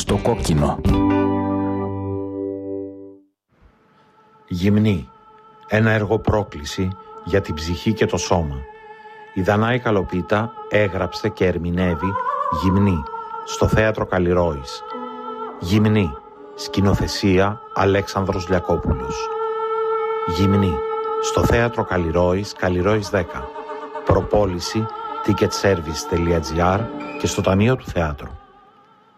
στο κόκκινο. Γυμνή. Ένα έργο πρόκληση για την ψυχή και το σώμα. Η Δανάη Καλοπίτα έγραψε και ερμηνεύει Γυμνή στο Θέατρο Καλλιρόης. Γυμνή. Σκηνοθεσία Αλέξανδρος Λιακόπουλος. Γυμνή. Στο Θέατρο Καλλιρόης, Καλλιρόης 10. Προπόληση ticketservice.gr και στο Ταμείο του Θεάτρου.